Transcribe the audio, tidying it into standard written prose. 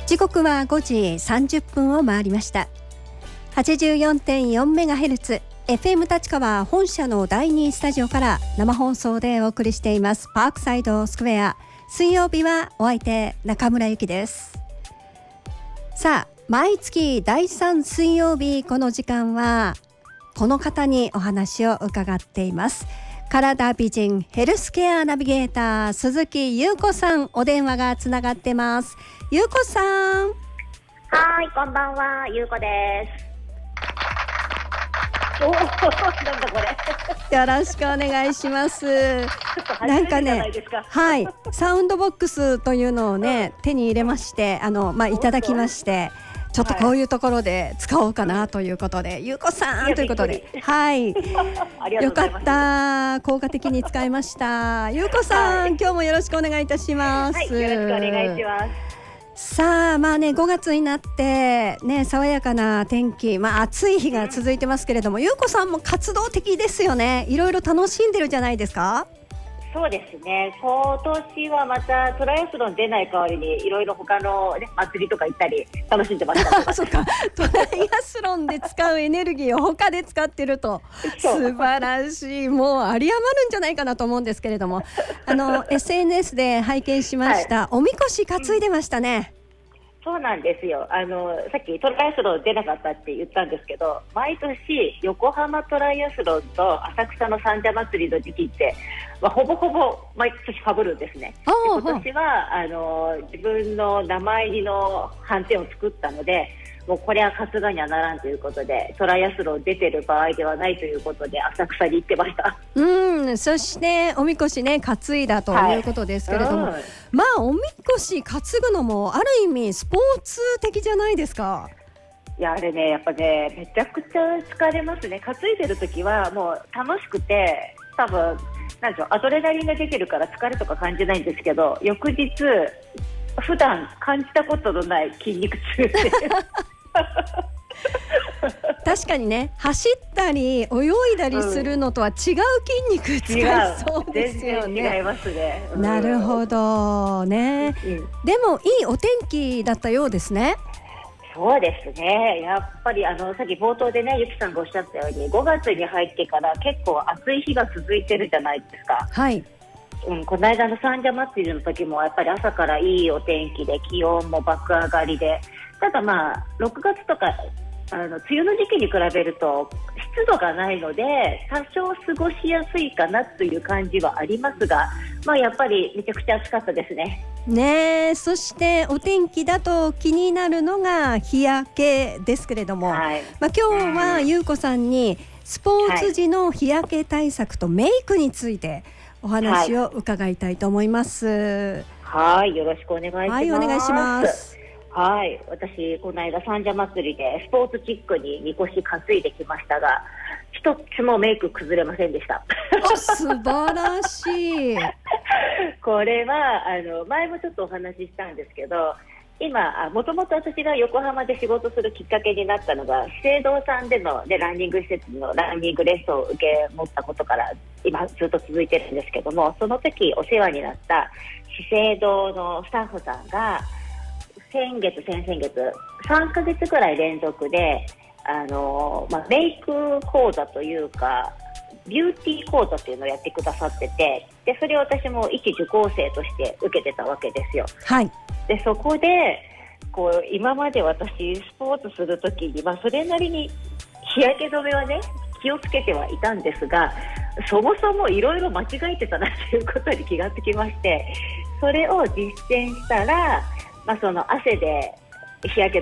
時刻は5時30分を回りました。 84.4MHz FM 立川本社の第2スタジオから生放送でお送りしていますパークサイドスクエア。水曜日はお相手中村ゆきです。さあ、毎月第3水曜日この時間はこの方にお話を伺っています。体美人ヘルスケアナビゲーター鈴木優子さん、お電話がつながってます。優子さん。 はい、こんばんは、優子です。おお、なんだこれ。 よろしくお願いします。なんかね、はい、サウンドボックスというのをね手に入れまして、いただきまして、ちょっとこういうところで使おうかなということで、優子さんということで、はい、よかった、効果的に使いました。優子さん、今日もよろしくお願いいたします。 はい、よろしくお願いします。 さあ、5月になってね、爽やかな天気、暑い日が続いてますけれども、優子さんも活動的ですよね。いろいろ楽しんでるじゃないですか。 そうですね、今年はまたトライアスロン出ない代わりにいろいろ他の、祭りとか行ったり楽しんでましたそうか、トライアスロンで使うエネルギーを他で使ってると素晴らしい。もう有り余るんじゃないかなと思うんですけれども、SNS で拝見しました、おみこし担いでましたね。 そうなんですよ。さっきトライアスロン出なかったって言ったんですけど、毎年横浜トライアスロンと浅草の三社祭りの時期って、ほぼほぼ毎年被るんですね。今年は自分の名前入りの斑点を作ったので、もうこれは春日にはならんということで、トライアスロン出てる場合ではないということで浅草に行ってました。 そしておみこしね、担いだということですけれども、おみこし担ぐのもある意味スポーツ的じゃないですか。 いや、あれね、やっぱね、めちゃくちゃ疲れますね。担いでる時はもう楽しくて、多分なんでしょう、アドレナリンが出てるから疲れとか感じないんですけど、翌日普段感じたことのない筋肉痛で確かにね、走ったり泳いだりするのとは違う筋肉使いそうですよね。 全然違いますね。 なるほどね、でもいいお天気だったようですね。 そうですね、やっぱりさっき冒頭でね、ゆきさんがおっしゃったように5月に入ってから結構暑い日が続いてるじゃないですか。はい、この間の三社祭りの時もやっぱり朝からいいお天気で気温も爆上がりで、ただ6月とか梅雨の時期に比べると湿度がないので多少過ごしやすいかなという感じはありますが、やっぱりめちゃくちゃ暑かったですね。 そしてお天気だと気になるのが日焼けですけれども、今日は優子さんにスポーツ時の日焼け対策とメイクについてお話を伺いたいと思います。 はい、よろしくお願いします。 はい、お願いします。 はい、私この間三社祭りでスポーツチックにみこし担いできましたが、一つもメイク崩れませんでした素晴らしいこれは前もちょっとお話ししたんですけど、今もともと私が横浜で仕事するきっかけになったのが資生堂さんでの、ランニング施設のランニングレッスンを受け持ったことから今ずっと続いてるんですけども、その時お世話になった資生堂のスタッフさんが先々月3ヶ月くらい連続でメイク講座というかビューティー講座というのをやってくださってて、でそれを私も一受講生として受けてたわけですよ。はい、でそこで今まで私スポーツするときに、それなりに日焼け止めはね気をつけてはいたんですが、そもそもいろいろ間違えてたなということに気がつきまして、それを実践したら、その汗で日焼け